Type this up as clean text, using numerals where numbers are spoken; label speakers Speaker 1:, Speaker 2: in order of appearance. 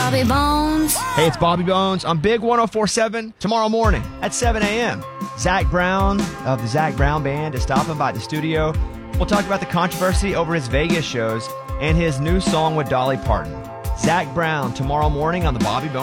Speaker 1: Bobby Bones.
Speaker 2: Hey, it's Bobby Bones on Big 104.7 tomorrow morning at 7 a.m. Zach Brown of the Zach Brown Band is stopping by the studio. We'll talk about the controversy over his Vegas shows and his new song with Dolly Parton. Zach Brown tomorrow morning on the Bobby Bones